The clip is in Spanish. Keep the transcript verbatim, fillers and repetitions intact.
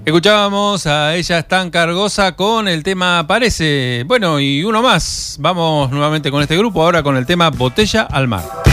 Escuchábamos a Ella es tan cargosa con el tema Parece. Bueno, y uno más. Vamos nuevamente con este grupo, ahora con el tema Botella al Mar.